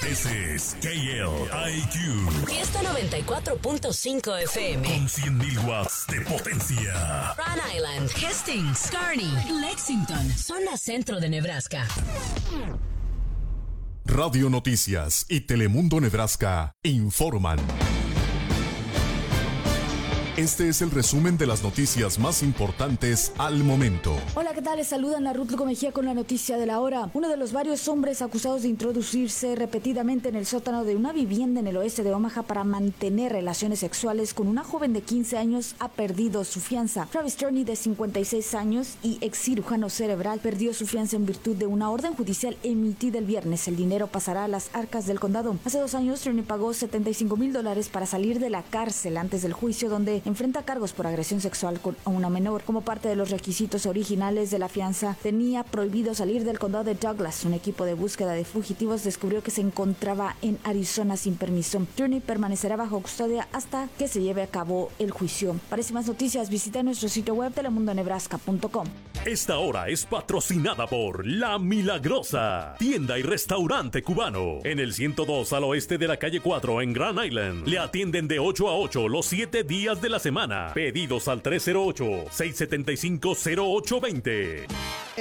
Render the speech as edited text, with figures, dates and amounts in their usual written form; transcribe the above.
This is KLIQ. Fiesta 94.5 FM. Con 100.000 watts de potencia. Rhode Island, Hastings, Kearney, Lexington, zona centro de Nebraska. Radio Noticias y Telemundo Nebraska informan. Este es el resumen de las noticias más importantes al momento. Hola, ¿qué tal? Les saludan a Ruth Lugo Mejía con la noticia de la hora. Uno de los varios hombres acusados de introducirse repetidamente en el sótano de una vivienda en el oeste de Omaha para mantener relaciones sexuales con una joven de 15 años ha perdido su fianza. Travis Turney, de 56 años y ex cirujano cerebral, perdió su fianza en virtud de una orden judicial emitida el viernes. El dinero pasará a las arcas del condado. Hace 2 años, Turney pagó $75,000 para salir de la cárcel antes del juicio, donde enfrenta cargos por agresión sexual a una menor. Como parte de los requisitos originales de la fianza, tenía prohibido salir del condado de Douglas. Un equipo de búsqueda de fugitivos descubrió que se encontraba en Arizona sin permiso. Turney permanecerá bajo custodia hasta que se lleve a cabo el juicio. Para más noticias, visita nuestro sitio web telemundonebraska.com. Esta hora es patrocinada por La Milagrosa, tienda y restaurante cubano. En el 102 al oeste de la calle 4 en Grand Island. Le atienden de 8 a 8 los 7 días de la semana. Pedidos al 308-675-0820.